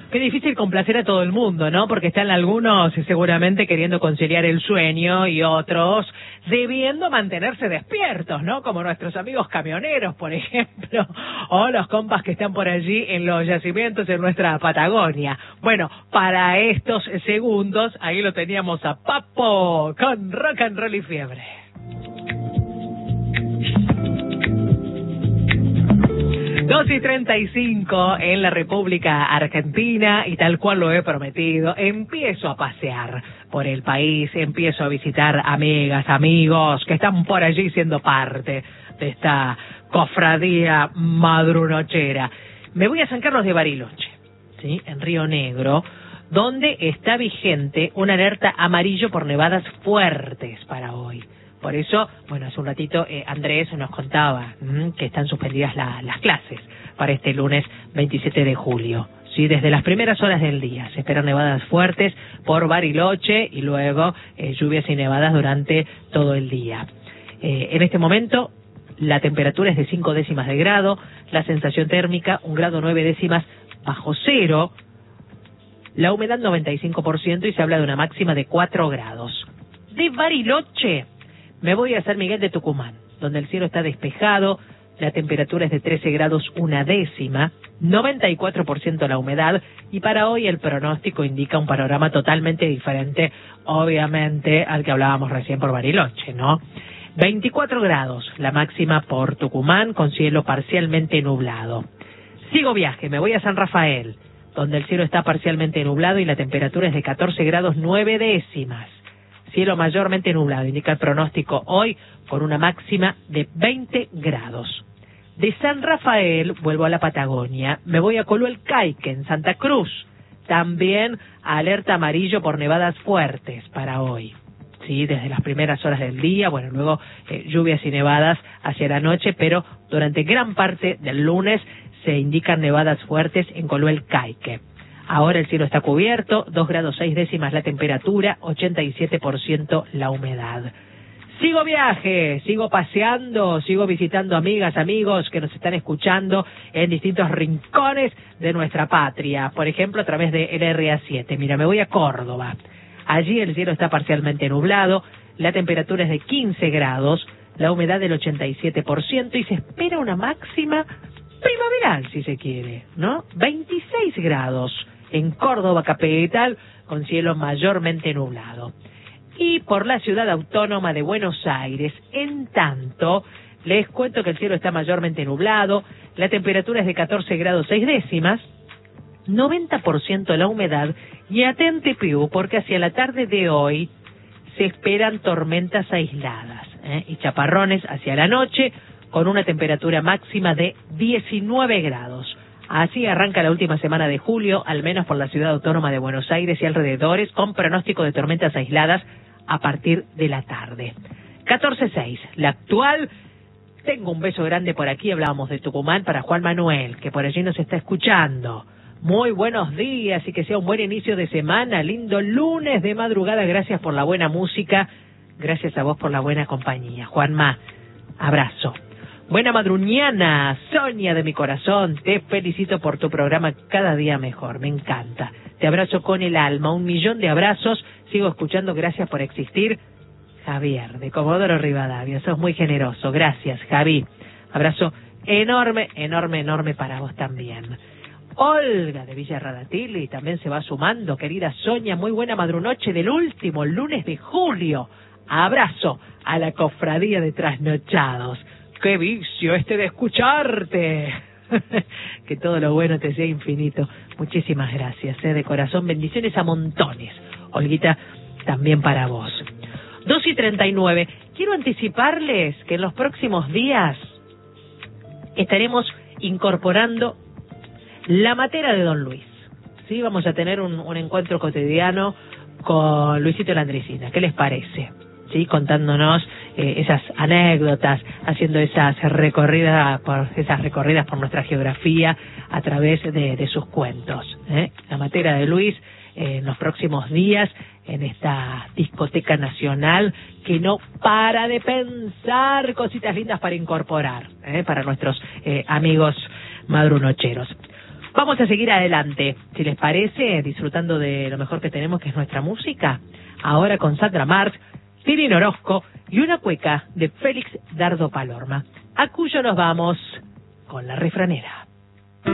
Qué difícil complacer a todo el mundo, ¿no? Porque están algunos seguramente queriendo conciliar el sueño y otros debiendo mantenerse despiertos, ¿no? Como nuestros amigos camioneros, por ejemplo, o los compas que están por allí en los yacimientos en nuestra Patagonia. Bueno, para estos segundos, ahí lo teníamos a Papo con Rock and Roll y Fiebre. Dos y 35 en la República Argentina y tal cual lo he prometido, empiezo a pasear por el país, empiezo a visitar amigas, amigos que están por allí siendo parte de esta cofradía madrunochera. Me voy a San Carlos de Bariloche, ¿sí? En Río Negro, donde está vigente una alerta amarillo por nevadas fuertes para hoy. Por eso, bueno, hace un ratito Andrés nos contaba que están suspendidas las clases para este lunes 27 de julio. Sí, desde las primeras horas del día se esperan nevadas fuertes por Bariloche y luego lluvias y nevadas durante todo el día. En este momento la temperatura es de 5 décimas de grado, la sensación térmica 1 grado 9 décimas bajo cero, la humedad 95% y se habla de una máxima de 4 grados. De Bariloche me voy a San Miguel de Tucumán, donde el cielo está despejado, la temperatura es de 13 grados 1 décima, 94% la humedad, y para hoy el pronóstico indica un panorama totalmente diferente, obviamente, al que hablábamos recién por Bariloche, ¿no? 24 grados la máxima por Tucumán, con cielo parcialmente nublado. Sigo viaje, me voy a San Rafael, donde el cielo está parcialmente nublado y la temperatura es de 14 grados 9 décimas. Cielo mayormente nublado, indica el pronóstico hoy con una máxima de 20 grados. De San Rafael vuelvo a la Patagonia, me voy a Coluelcaique, en Santa Cruz. También alerta amarillo por nevadas fuertes para hoy. Sí, desde las primeras horas del día, bueno, luego lluvias y nevadas hacia la noche, pero durante gran parte del lunes se indican nevadas fuertes en Coluelcaique. Ahora el cielo está cubierto, 2 grados 6 décimas la temperatura, 87% la humedad. Sigo viaje, sigo paseando, sigo visitando amigas, amigos que nos están escuchando en distintos rincones de nuestra patria. Por ejemplo, a través de LRA7. Mira, me voy a Córdoba. Allí el cielo está parcialmente nublado, la temperatura es de 15 grados, la humedad del 87% y se espera una máxima primaveral, si se quiere, ¿no? 26 grados en Córdoba capital, con cielo mayormente nublado. Y por la ciudad autónoma de Buenos Aires, en tanto, les cuento que el cielo está mayormente nublado, la temperatura es de 14 grados 6 décimas, 90% la humedad, y atente Piu, porque hacia la tarde de hoy se esperan tormentas aisladas, y chaparrones hacia la noche, con una temperatura máxima de 19 grados. Así arranca la última semana de julio, al menos por la ciudad autónoma de Buenos Aires y alrededores, con pronóstico de tormentas aisladas a partir de la tarde. 14:06, la actual. Tengo un beso grande por aquí, hablábamos de Tucumán, para Juan Manuel, que por allí nos está escuchando. Muy buenos días y que sea un buen inicio de semana, lindo lunes de madrugada, gracias por la buena música, gracias a vos por la buena compañía. Juanma, abrazo. Buena madruñana, Sonia de mi corazón, te felicito por tu programa cada día mejor, me encanta. Te abrazo con el alma, 1.000.000 de abrazos, sigo escuchando, gracias por existir. Javier, de Comodoro Rivadavia, sos muy generoso, gracias Javi. Abrazo enorme, enorme, enorme para vos también. Olga de Villa Radatili también se va sumando, querida Sonia, muy buena madrunoche del último lunes de julio. Abrazo a la cofradía de trasnochados. ¡Qué vicio este de escucharte! Que todo lo bueno te sea infinito. Muchísimas gracias, de corazón. Bendiciones a montones. Olguita, también para vos. 2:39. Quiero anticiparles que en los próximos días estaremos incorporando la matera de Don Luis. Sí, vamos a tener un encuentro cotidiano con Luisito Landricina. ¿Qué les parece? Sí, contándonos esas anécdotas, haciendo esas recorridas por nuestra geografía a través de sus cuentos. La matera de Luis en los próximos días en esta discoteca nacional que no para de pensar cositas lindas para incorporar para nuestros amigos madrunocheros. Vamos a seguir adelante, si les parece, disfrutando de lo mejor que tenemos, que es nuestra música. Ahora con Sandra March, Tirin Orozco y una cueca de Félix Dardo Palorma. A Cuyo nos vamos con la refranera.